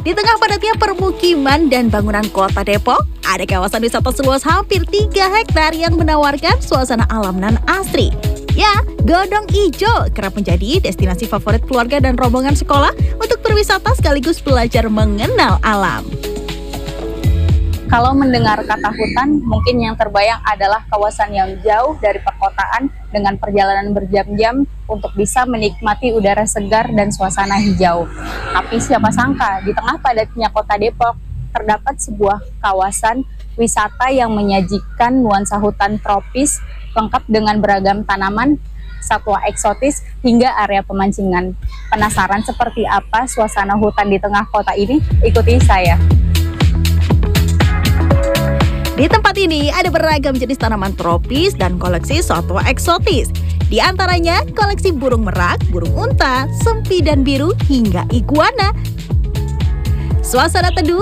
Di tengah padatnya permukiman dan bangunan kota Depok, ada kawasan wisata seluas hampir 3 hektar yang menawarkan suasana alam nan asri. Ya, Godong Ijo kerap menjadi destinasi favorit keluarga dan rombongan sekolah untuk berwisata sekaligus belajar mengenal alam. Kalau mendengar kata hutan, mungkin yang terbayang adalah kawasan yang jauh dari perkotaan dengan perjalanan berjam-jam untuk bisa menikmati udara segar dan suasana hijau. Tapi siapa sangka, di tengah padatnya kota Depok, terdapat sebuah kawasan wisata yang menyajikan nuansa hutan tropis, lengkap dengan beragam tanaman, satwa eksotis, hingga area pemancingan. Penasaran seperti apa suasana hutan di tengah kota ini? Ikuti saya. Di tempat ini ada beragam jenis tanaman tropis dan koleksi satwa eksotis. Di antaranya koleksi burung merak, burung unta, sempi dan biru, hingga iguana. Suasana teduh